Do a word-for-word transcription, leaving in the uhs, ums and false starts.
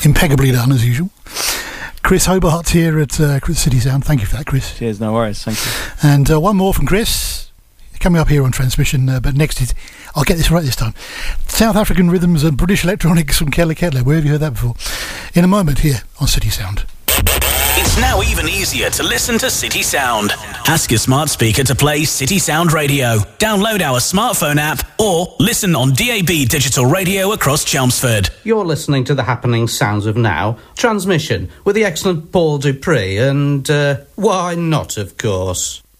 Impeccably done, as usual. Chris Hobart here at uh, City Sound. Thank you for that, Chris. Cheers, no worries, thank you. And uh, one more from Chris, coming up here on Transmission, uh, but next is, I'll get this right this time, South African Rhythms and British Electronics from Kelly Kettler. Where have you heard that before? In a moment here on City Sound. It's now even easier to listen to City Sound. Ask your smart speaker to play City Sound Radio. Download our smartphone app or listen on D A B digital radio across Chelmsford. You're listening to the happening sounds of now. Transmission with the excellent Paul Dupree and, uh, why not, of course.